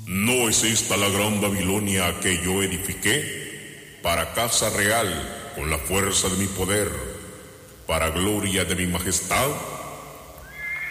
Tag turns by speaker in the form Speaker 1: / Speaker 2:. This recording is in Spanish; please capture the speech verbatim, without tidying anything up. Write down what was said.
Speaker 1: ¿No es esta la gran Babilonia que yo edifiqué para casa real con la fuerza de mi poder, para gloria de mi majestad?